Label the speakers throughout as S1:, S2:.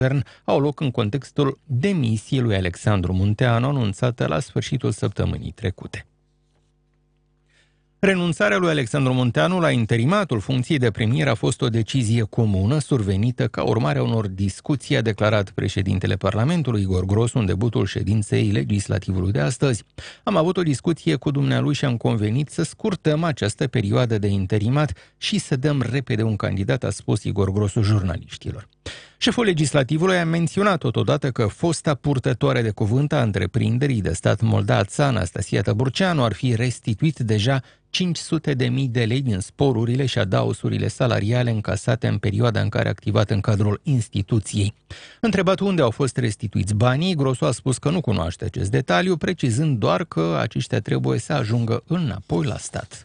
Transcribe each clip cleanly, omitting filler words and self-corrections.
S1: au loc în contextul demisiei lui Alexandru Munteanu, anunțată la sfârșitul săptămânii trecute. Renunțarea lui Alexandru Munteanu la interimatul funcției de premier a fost o decizie comună survenită ca urmare a unor discuții, a declarat președintele Parlamentului Igor Grosu în debutul ședinței legislativului de astăzi. Am avut o discuție cu dumnealui și am convenit să scurtăm această perioadă de interimat și să dăm repede un candidat, a spus Igor Grosu jurnaliștilor. Șeful legislativului a menționat totodată că fosta purtătoare de cuvânt a întreprinderii de stat Moldața, Anastasia Tăburceanu, ar fi restituit deja 500.000 de lei din sporurile și adausurile salariale încasate în perioada în care a activat în cadrul instituției. Întrebat unde au fost restituiți banii, Grosu a spus că nu cunoaște acest detaliu, precizând doar că aceștia trebuie să ajungă înapoi la stat.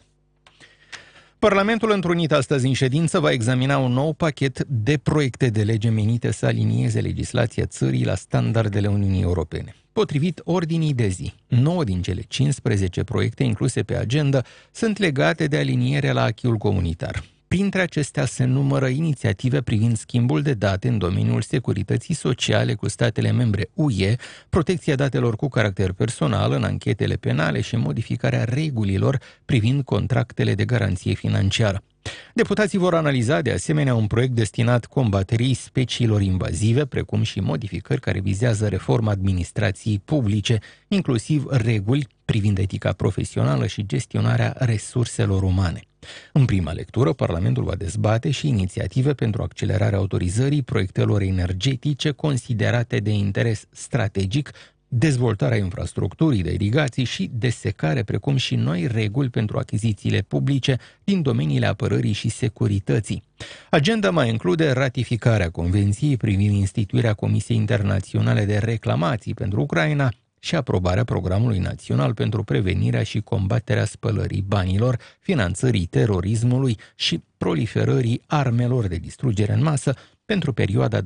S1: Parlamentul întrunit astăzi în ședință va examina un nou pachet de proiecte de lege menite să alinieze legislația țării la standardele Uniunii Europene. Potrivit ordinii de zi, 9 din cele 15 proiecte incluse pe agenda sunt legate de alinierea la acquis-ul comunitar. Printre acestea se numără inițiative privind schimbul de date în domeniul securității sociale cu statele membre UE, protecția datelor cu caracter personal în anchetele penale și modificarea regulilor privind contractele de garanție financiară. Deputații vor analiza de asemenea un proiect destinat combaterii speciilor invazive, precum și modificări care vizează reforma administrației publice, inclusiv reguli privind etica profesională și gestionarea resurselor umane. În prima lectură, Parlamentul va dezbate și inițiative pentru accelerarea autorizării proiectelor energetice considerate de interes strategic, dezvoltarea infrastructurii de irigații și desecare, precum și noi reguli pentru achizițiile publice din domeniile apărării și securității. Agenda mai include ratificarea Convenției privind instituirea Comisiei Internaționale de Reclamații pentru Ucraina și aprobarea Programului Național pentru prevenirea și combaterea spălării banilor, finanțării terorismului și proliferării armelor de distrugere în masă pentru perioada 2026-2030.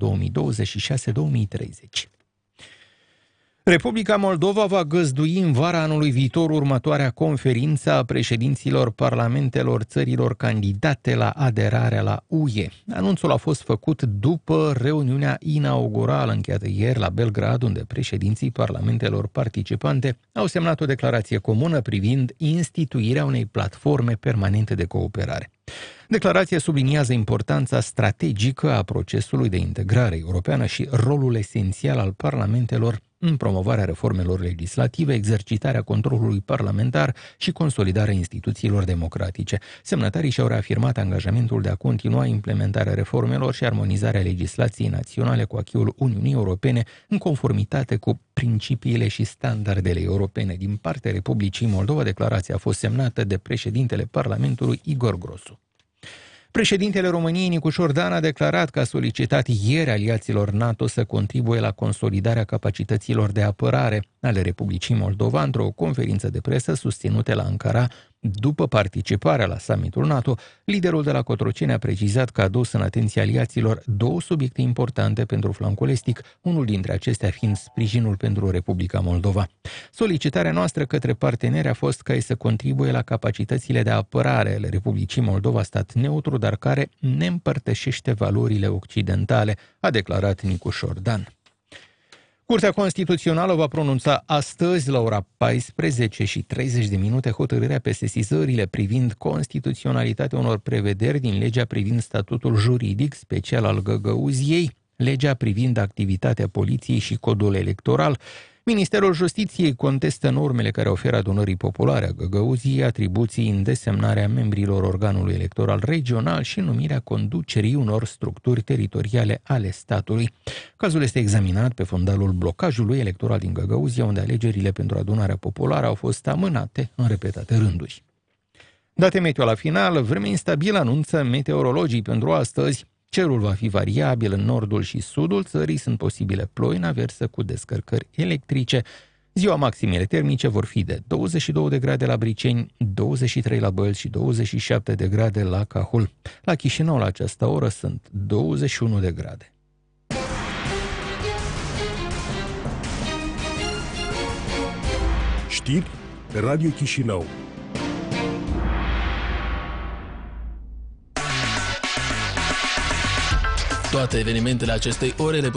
S1: Republica Moldova va găzdui în vara anului viitor următoarea conferință a președinților parlamentelor țărilor candidate la aderarea la UE. Anunțul a fost făcut după reuniunea inaugurală încheiată ieri la Belgrad, unde președinții parlamentelor participante au semnat o declarație comună privind instituirea unei platforme permanente de cooperare. Declarația subliniază importanța strategică a procesului de integrare europeană și rolul esențial al parlamentelor în promovarea reformelor legislative, exercitarea controlului parlamentar și consolidarea instituțiilor democratice. Semnătarii și-au reafirmat angajamentul de a continua implementarea reformelor și armonizarea legislației naționale cu acquis-ul Uniunii Europene în conformitate cu principiile și standardele europene. Din partea Republicii Moldova, declarația a fost semnată de președintele Parlamentului Igor Grosu. Președintele României, Nicușor Dan, a declarat că a solicitat ieri aliaților NATO să contribuie la consolidarea capacităților de apărare ale Republicii Moldova într-o conferință de presă susținută la Ankara după participarea la summitul NATO. Liderul de la Cotroceni a precizat că a dus în atenția aliaților două subiecte importante pentru flancul estic, unul dintre acestea fiind sprijinul pentru Republica Moldova. Solicitarea noastră către parteneri a fost ca ei să contribuie la capacitățile de apărare ale Republicii Moldova, stat neutru, dar care neîmpărtășește valorile occidentale, a declarat Nicușor Dan. Curtea Constituțională va pronunța astăzi la ora 14:30 hotărârea pe sesizările privind constituționalitatea unor prevederi din legea privind statutul juridic special al Găgăuziei, legea privind activitatea poliției și codul electoral. Ministerul Justiției contestă normele care oferă adunării populare a Găgăuziei atribuții în desemnarea membrilor organului electoral regional și numirea conducerii unor structuri teritoriale ale statului. Cazul este examinat pe fundalul blocajului electoral din Găgăuzia, unde alegerile pentru adunarea populară au fost amânate în repetate rânduri. Date meteo la final, vreme instabilă anunță meteorologii pentru astăzi. Cerul va fi variabil în nordul și sudul țării, sunt posibile ploi în aversă cu descărcări electrice. Ziua maximele termice vor fi de 22 de grade la Briceni, 23 la Bălți și 27 de grade la Cahul. La Chișinău la această oră sunt 21 de grade.
S2: Știri Radio Chișinău.
S3: Toate evenimentele acestei ore le